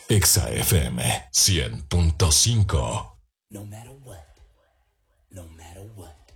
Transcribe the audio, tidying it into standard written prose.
Exa FM 100.5. No matter what, no matter what.